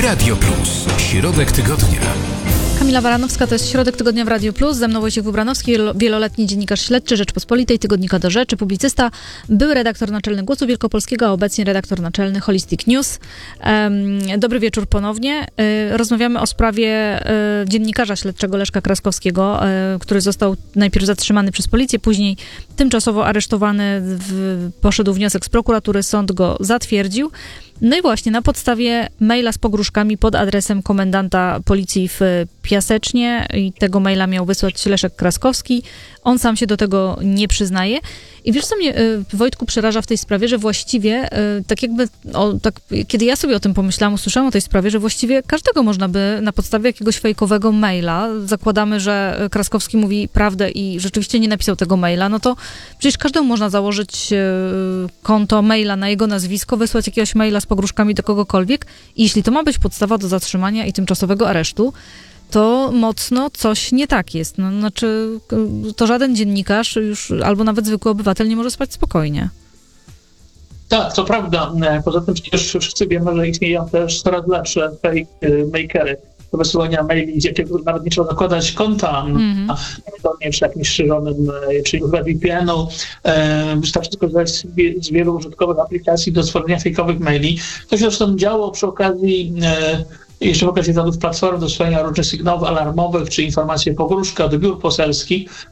Radio Plus. Środek tygodnia. Kamila Baranowska, to jest Środek Tygodnia w Radio Plus. Ze mną Wojciech Wybranowski, wieloletni dziennikarz śledczy Rzeczpospolitej, Tygodnika Do Rzeczy, publicysta, były redaktor naczelny Głosu Wielkopolskiego, a obecnie redaktor naczelny Holistic News. Dobry wieczór ponownie. Rozmawiamy o sprawie dziennikarza śledczego Leszka Kraskowskiego, który został najpierw zatrzymany przez policję, później tymczasowo aresztowany. Poszedł wniosek z prokuratury, sąd go zatwierdził. No i właśnie na podstawie maila z pogróżkami pod adresem komendanta policji w Piasecznie i tego maila miał wysłać Leszek Kraskowski. On sam się do tego nie przyznaje. I wiesz, co mnie, Wojtku, przeraża w tej sprawie, że właściwie, kiedy ja sobie o tym pomyślałam, usłyszałam o tej sprawie, że właściwie każdego można by na podstawie jakiegoś fejkowego maila, zakładamy, że Kraskowski mówi prawdę i rzeczywiście nie napisał tego maila, no to przecież każdemu można założyć konto maila na jego nazwisko, wysłać jakiegoś maila z pogróżkami do kogokolwiek i jeśli to ma być podstawa do zatrzymania i tymczasowego aresztu, to mocno coś nie tak jest. No, znaczy, to żaden dziennikarz już, albo nawet zwykły obywatel nie może spać spokojnie. Tak, to prawda. Poza tym przecież wszyscy wiemy, że istnieją też coraz lepsze fake makery do wysyłania maili, z jakiego nawet nie trzeba zakładać konta, czy jakimś strzeżonym, czy VPN-u. Wystarczy skorzystać z wielu użytkowych aplikacji do stworzenia fejkowych maili. To się zresztą działo przy okazji jeszcze w okazji zadów platform do stworzenia różnych sygnałów alarmowych czy informacji pogróżka od biur poselskich.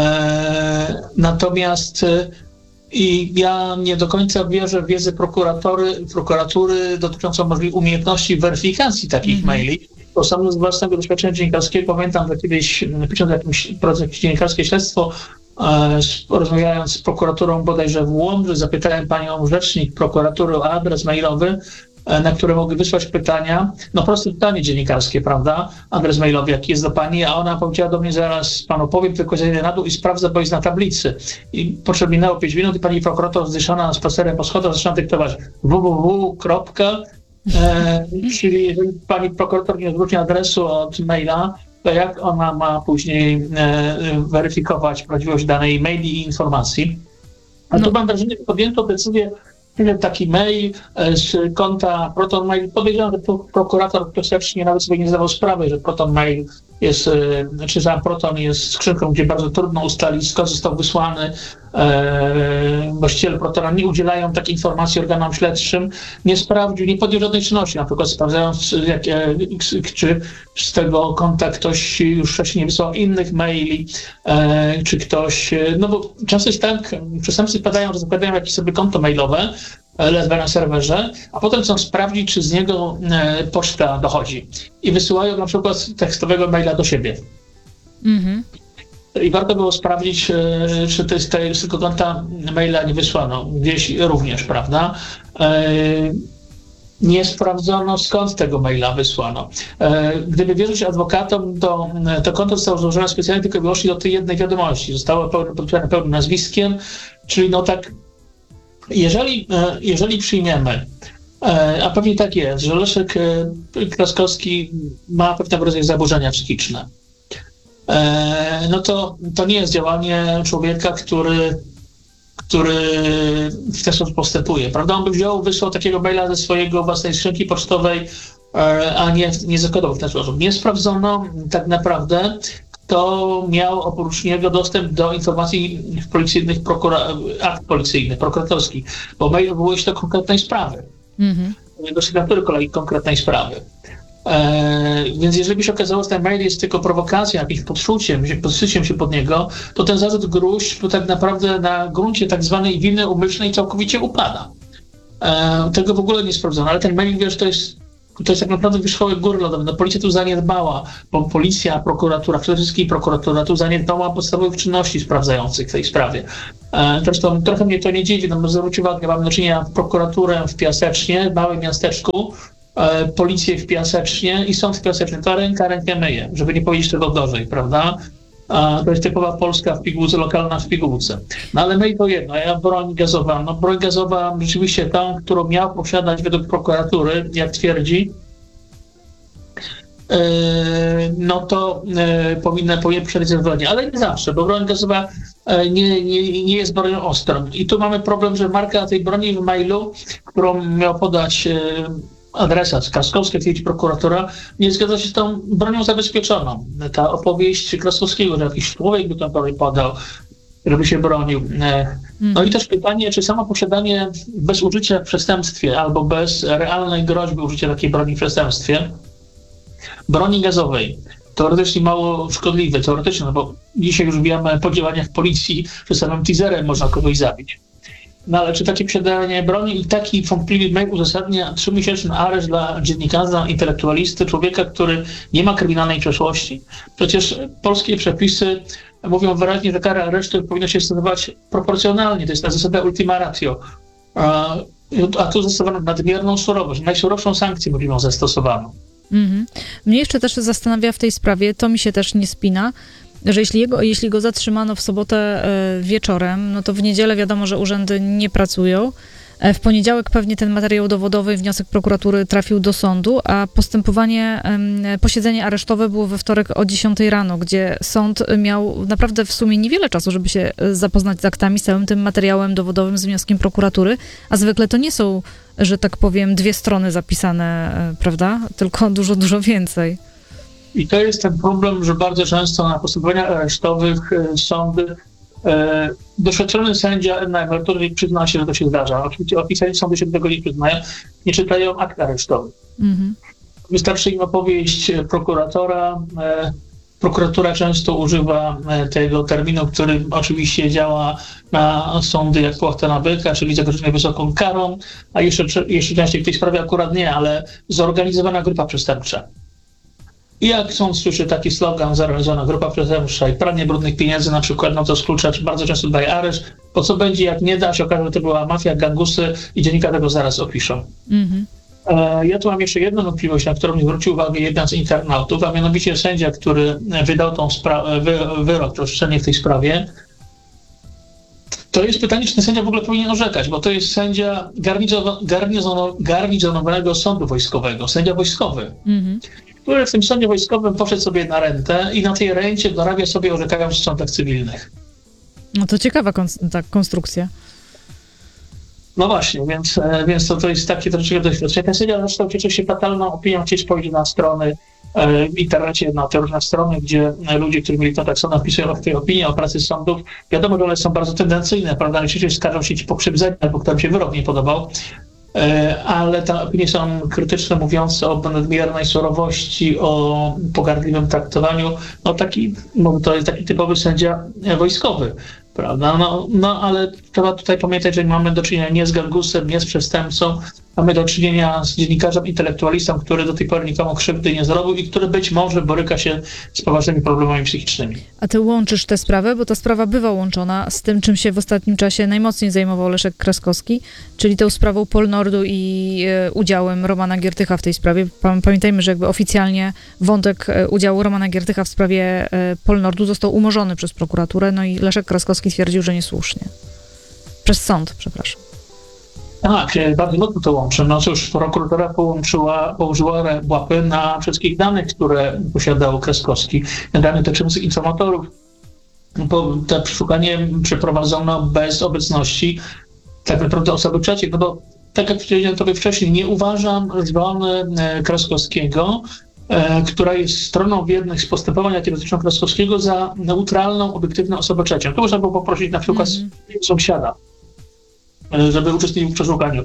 Natomiast i ja nie do końca wierzę w wiedzę prokuratury dotyczącą umiejętności weryfikacji takich maili. Bo sam z własnego doświadczenia dziennikarskiego pamiętam, że kiedyś pisząc jakieś dziennikarskie śledztwo, rozmawiając z prokuraturą bodajże w Łomży, zapytałem panią rzecznik prokuratury o adres mailowy, na które mogły wysłać pytania, no proste pytanie dziennikarskie, prawda? Adres mailowy, jaki jest do pani, a ona powiedziała do mnie, zaraz panu powiem, tylko zejdę na dół i sprawdzę, bo jest na tablicy. I minęło 5 minut i pani prokurator zdyszana spacerem po schodach zaczyna dyktować www. Czyli jeżeli pani prokurator nie zwróci adresu od maila, to jak ona ma później weryfikować prawdziwość danej maili i informacji? A tu mam wrażenie, że podjęto decyzję, taki mail z konta Proton Mail. Podejrzewam, że prokurator Piasecznie nawet sobie nie zdawał sprawy, że Proton Mail jest, czy za Proton jest skrzynką, gdzie bardzo trudno ustalić, skąd został wysłany. Właściciele Protona nie udzielają takiej informacji organom śledczym. Nie sprawdził, nie podjął żadnej czynności, na przykład sprawdzając, czy z tego konta ktoś już wcześniej wysłał innych maili, czy ktoś, no bo czasem jest tak, przestępcy padają, że zakładają jakieś sobie konto mailowe, lewe na serwerze, a potem chcą sprawdzić, czy z niego poczta dochodzi. I wysyłają na przykład tekstowego maila do siebie. I warto było sprawdzić, czy to jest z tego konta maila nie wysłano. Gdzieś również, prawda? Nie sprawdzono, skąd tego maila wysłano. Gdyby wierzyć adwokatom, to konto zostało złożone specjalnie tylko i wyłącznie do tej jednej wiadomości. Zostało podpisane pełnym nazwiskiem, czyli no tak, jeżeli przyjmiemy, a pewnie tak jest, że Leszek Kraskowski ma pewnego rodzaju zaburzenia psychiczne, no to nie jest działanie człowieka, który w ten sposób postępuje, prawda? On by wysłał takiego maila ze swojego własnej skrzynki pocztowej, a nie zakodował w ten sposób. Nie sprawdzono tak naprawdę, kto miał oprócz niego dostęp do informacji policyjnych, akt policyjnych, prokuratorskich, bo mail odwołuje się do konkretnej sprawy, do sygnatury konkretnej sprawy. Więc jeżeli by się okazało, że ten mail jest tylko prowokacją, jakimś podszyciem się pod niego, to ten zarzut gruźb to tak naprawdę na gruncie tak zwanej winy umyślnej całkowicie upada. Tego w ogóle nie sprawdzono, ale ten mail, wiesz, to jest tak naprawdę wierzchołek góry lodowej. No, policja tu zaniedbała, bo policja, prokuratura, przede wszystkim prokuratura tu zaniedbała podstawowych czynności sprawdzających w tej sprawie. Zresztą trochę mnie to nie dziwi, no bo zwróć uwagę, mamy do czynienia prokuraturę w Piasecznie, w małym miasteczku, policję w Piasecznie i sąd w Piasecznie. To rękę myje, żeby nie powiedzieć tego gorzej, prawda? To jest typowa Polska w pigułce, lokalna w pigułce. No ale mail to jedno, a broń gazowa. No broń gazowa rzeczywiście tą, którą miał posiadać według prokuratury, jak twierdzi, no to powinien przeczytać zezwolenie, ale nie zawsze, bo broń gazowa nie jest bronią ostrą. I tu mamy problem, że marka tej broni w mailu, którą miał podać adresat Kraskowska, twierdzi prokuratura, nie zgadza się z tą bronią zabezpieczoną. Ta opowieść Kraskowskiego, że jakiś człowiek by tam podał, żeby się bronił. No i też pytanie, czy samo posiadanie bez użycia w przestępstwie albo bez realnej groźby użycia takiej broni w przestępstwie, broni gazowej, teoretycznie mało szkodliwe, teoretycznie, no bo dzisiaj już wiemy po działaniach policji, że samym teaserem można kogoś zabić. No ale czy takie posiadanie broni i taki wątpliwy mail uzasadnia 3-miesięczny areszt dla dziennikarza, intelektualisty, człowieka, który nie ma kryminalnej przeszłości? Przecież polskie przepisy mówią wyraźnie, że kara aresztu powinna się stosować proporcjonalnie. To jest ta zasada ultima ratio. A tu zastosowano nadmierną surowość. Najsurowszą sankcję mówimy o zastosowano. Mnie jeszcze też zastanawia w tej sprawie, to mi się też nie spina, że jeśli go zatrzymano w sobotę wieczorem, no to w niedzielę wiadomo, że urzędy nie pracują. W poniedziałek pewnie ten materiał dowodowy, wniosek prokuratury trafił do sądu, a posiedzenie aresztowe było we wtorek o 10 rano, gdzie sąd miał naprawdę w sumie niewiele czasu, żeby się zapoznać z aktami, z całym tym materiałem dowodowym, z wnioskiem prokuratury, a zwykle to nie są, że tak powiem, 2 strony zapisane, prawda? Tylko dużo, dużo więcej. I to jest ten problem, że bardzo często na postępowaniach aresztowych sądy doświadczony sędzia na emeryturze przyzna się, że to się zdarza. Oczywiście oficjalnie sądy się do tego nie przyznają, nie czytają akt aresztowych. Wystarczy im opowieść prokuratora. Prokuratura często używa tego terminu, który oczywiście działa na sądy jak płachta na byka, czyli zagrożenie wysoką karą, a jeszcze częściej w tej sprawie akurat nie, ale zorganizowana grupa przestępcza. I jak sąd słyszy taki slogan, zorganizowana grupa przestępcza i pranie brudnych pieniędzy na przykład, no to sklucza bardzo często daje areszt, bo co będzie, jak nie da, się okaże, że to była mafia, gangusy i dziennikarze tego zaraz opiszą. Ja tu mam jeszcze jedną wątpliwość, na którą zwrócił uwagę jeden z internautów, a mianowicie sędzia, który wydał tą wyrok, to orzeczenie w tej sprawie. To jest pytanie, czy ten sędzia w ogóle powinien orzekać, bo to jest sędzia garnizonowego sądu wojskowego, sędzia wojskowy, który w tym sądzie wojskowym poszedł sobie na rentę i na tej rencie dorabia sobie orzekając w sądach cywilnych. No to ciekawa konstrukcja. No właśnie, więc to jest takie troszeczkę doświadczenie. Ten sędzia zresztą cieszy się fatalną opinią, gdzieś spojrzy na strony w internecie, na te różne strony, gdzie ludzie, którzy mieli kontakt z sądem, wpisują w tej opinii o pracy sądów. Wiadomo, że one są bardzo tendencyjne, prawda? Najczęściej skarżą się ci pokrzywdzenia, bo którym się wyrok nie podobał, ale te opinie są krytyczne, mówiące o nadmiernej surowości, o pogardliwym traktowaniu. To jest taki typowy sędzia wojskowy, prawda? No ale trzeba tutaj pamiętać, że mamy do czynienia nie z gangusem, nie z przestępcą, mamy do czynienia z dziennikarzem, intelektualistą, który do tej pory nikomu krzywdy nie zrobił i który być może boryka się z poważnymi problemami psychicznymi. A ty łączysz tę sprawę, bo ta sprawa bywa łączona z tym, czym się w ostatnim czasie najmocniej zajmował Leszek Kraskowski, czyli tą sprawą Polnordu i udziałem Romana Giertycha w tej sprawie. Pamiętajmy, że jakby oficjalnie wątek udziału Romana Giertycha w sprawie Polnordu został umorzony przez prokuraturę, no i Leszek Kraskowski twierdził, że niesłusznie. Przez sąd, przepraszam. Tak, bardzo mocno to łączy. No cóż, prokuratura położyła łapy na wszystkich danych, które posiadał Kraskowski, danych dotyczących informatorów. Bo to przeszukanie przeprowadzono bez obecności tak naprawdę osoby trzeciej, no bo tak jak powiedziałem tobie wcześniej, nie uważam żony Kraskowskiego, która jest stroną w jednych z postępowań, jakie dotyczą Kraskowskiego, za neutralną, obiektywną osobę trzecią. Tu można było poprosić na przykład sąsiada, żeby uczestniczył w przeszukaniu.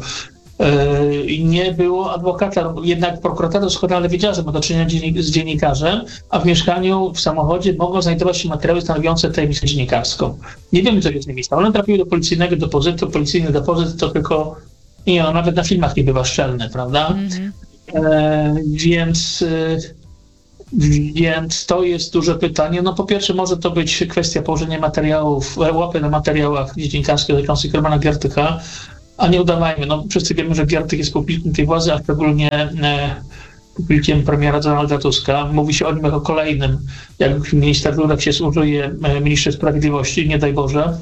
I nie było adwokata, jednak prokuratura doskonale wiedziała, że ma do czynienia z dziennikarzem, a w mieszkaniu, w samochodzie mogą znajdować się materiały stanowiące tajemnicę dziennikarską. Nie wiemy, co się z nimi stało. One trafiły do policyjnego depozytu. Policyjny depozyt to tylko, nawet na filmach nie bywa szczelny, prawda? Więc to jest duże pytanie. No po pierwsze może to być kwestia położenia materiałów, łapy na materiałach dziennikarskich dotyczących Romana Giertycha, a nie udawajmy, wszyscy wiemy, że Giertych jest publikiem tej władzy, a szczególnie publikiem premiera Donalda Tuska. Mówi się o nim jako kolejnym, jak minister Dudek się służuje ministrze sprawiedliwości, nie daj Boże.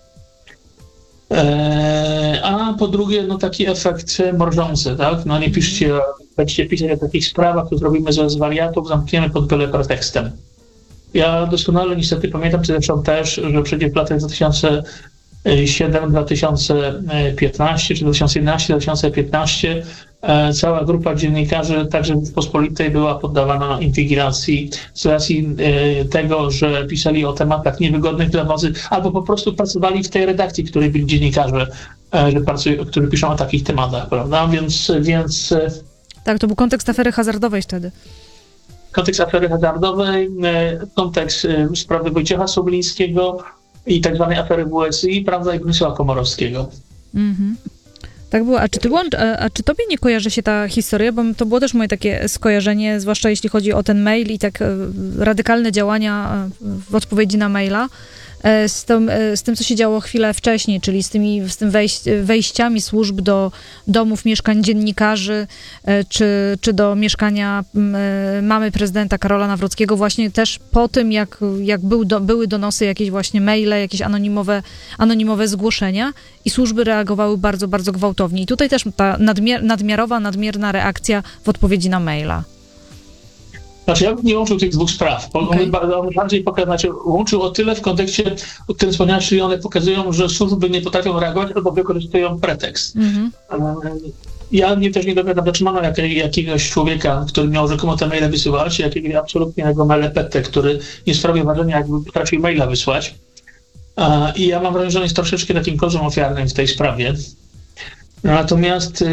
A po drugie, taki efekt mrożący, tak? Nie piszcie, będziecie pisać o takich sprawach, to zrobimy z wariatów, zamkniemy pod byle pretekstem. Ja doskonale niestety pamiętam, zresztą też, że przecież w latach 2000 2015, czy 2011-2015 cała grupa dziennikarzy, także w Pospolitej, była poddawana inwigilacji z racji tego, że pisali o tematach niewygodnych dla władzy, albo po prostu pracowali w tej redakcji, w której byli dziennikarze, którzy piszą o takich tematach, prawda? Więc Tak, to był kontekst afery hazardowej wtedy. Kontekst afery hazardowej, kontekst sprawy Wojciecha Soblińskiego i tak zwanej afery WSI, prawda, i Bronisława Komorowskiego. Mhm. Tak było. A czy tobie nie kojarzy się ta historia? Bo to było też moje takie skojarzenie, zwłaszcza jeśli chodzi o ten mail i tak radykalne działania w odpowiedzi na maila, z tym, co się działo chwilę wcześniej, czyli z tym wejściami służb do domów, mieszkań dziennikarzy, czy do mieszkania mamy prezydenta Karola Nawrockiego, właśnie też po tym, jak były donosy, jakieś właśnie maile, jakieś anonimowe zgłoszenia i służby reagowały bardzo, bardzo gwałtownie. I tutaj też ta nadmierna reakcja w odpowiedzi na maila. Znaczy, ja bym nie łączył tych dwóch spraw. Okay. On bardziej łączył o tyle w kontekście, o którym wspomniałeś, czyli one pokazują, że służby nie potrafią reagować albo wykorzystują pretekst. Mm-hmm. Ja też nie dowiadam, zatrzymano jakiegoś człowieka, który miał rzekomo te maile wysyłać, jakiegoś absolutnego melepetę, który nie sprawił wrażenia, jakby potrafił maila wysłać. I ja mam wrażenie, że on jest troszeczkę takim kozłem ofiarnym w tej sprawie. Natomiast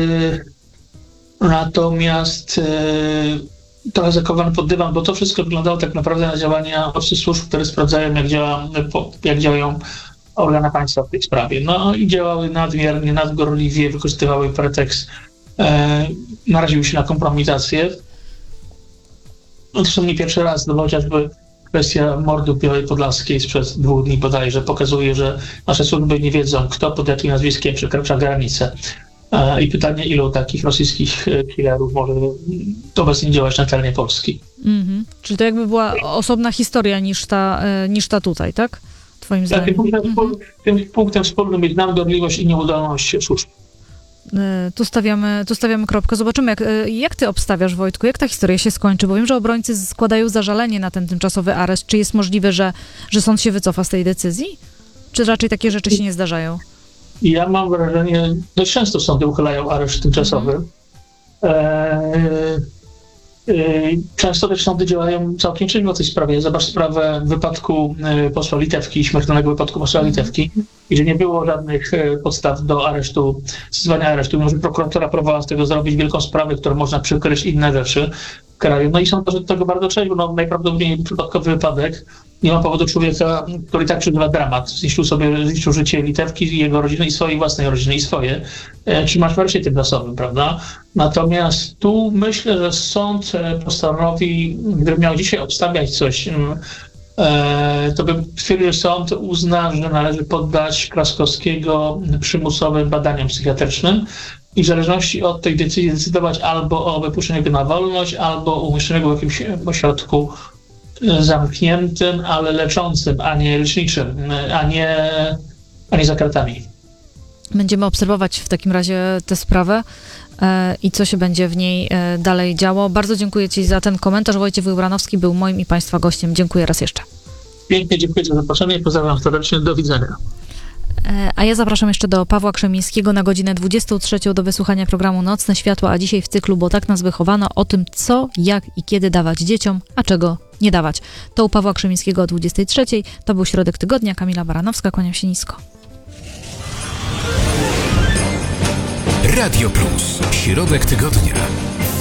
trochę zakowany pod dywan, bo to wszystko wyglądało tak naprawdę na działania służb, które sprawdzają, jak działają organy państwa w tej sprawie. No i działały nadmiernie, nadgorliwie, wykorzystywały pretekst, naraziły się na kompromitację. Zresztą nie pierwszy raz, no chociażby kwestia mordu w Białej Podlaskiej sprzed 2 dni bodajże pokazuje, że nasze służby nie wiedzą, kto pod jakim nazwiskiem przekracza granicę. I pytanie, ilu takich rosyjskich killerów może obecnie działać na terenie Polski. Mm-hmm. Czyli to jakby była osobna historia niż ta tutaj, tak? Twoim zdaniem. Tym punktem wspólnym jest nadgorliwość i nieudolność służb. Tu stawiamy kropkę. Zobaczymy, jak ty obstawiasz, Wojtku, jak ta historia się skończy, bo wiem, że obrońcy składają zażalenie na ten tymczasowy areszt. Czy jest możliwe, że sąd się wycofa z tej decyzji? Czy raczej takie rzeczy się nie zdarzają? Ja mam wrażenie, dość często sądy uchylają areszt tymczasowy. Często też sądy działają całkiem czynnie w tej sprawie. Zobacz sprawę wypadku posła Litewki, śmiertelnego wypadku posła Litewki, gdzie nie było żadnych podstaw do aresztu, zezwania aresztu. Mimo że prokuratura próbowała z tego zrobić wielką sprawę, którą można przykryć inne rzeczy w kraju. No i są do tego bardzo często, no najprawdopodobniej przypadkowy wypadek. Nie ma powodu człowieka, który tak przeżywa dramat. Zniszczył życie Litewki, jego rodziny i swojej własnej rodziny i swoje. Czy masz wersję tymczasową, prawda? Natomiast tu myślę, że sąd postanowi, gdyby miał dzisiaj obstawiać coś, to bym stwierdził, że sąd uzna, że należy poddać Kraskowskiego przymusowym badaniom psychiatrycznym i w zależności od tej decyzji decydować albo o wypuszczeniu go na wolność, albo o umieszczeniu go w jakimś ośrodku zamkniętym, ale leczącym, a nie leczniczym, a nie za kratami. Będziemy obserwować w takim razie tę sprawę i co się będzie w niej dalej działo. Bardzo dziękuję ci za ten komentarz. Wojciech Wybranowski był moim i państwa gościem. Dziękuję raz jeszcze. Pięknie dziękuję za zaproszenie i pozdrawiam serdecznie. Do widzenia. A ja zapraszam jeszcze do Pawła Krzemińskiego na godzinę 23 do wysłuchania programu Nocne Światła, a dzisiaj w cyklu, bo tak nas wychowano, o tym, co, jak i kiedy dawać dzieciom, a czego nie dawać. To u Pawła Krzemińskiego o 23. To był Środek Tygodnia. Kamila Baranowska, kłaniam się nisko. Radio Plus. Środek Tygodnia.